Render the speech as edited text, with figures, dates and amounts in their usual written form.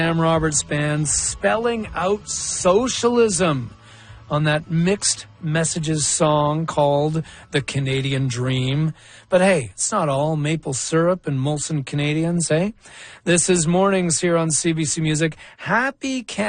Sam Roberts Band spelling out socialism on that mixed messages song called The Canadian Dream. But hey, it's not all maple syrup and Molson Canadians, eh? This is Mornings here on CBC Music. Happy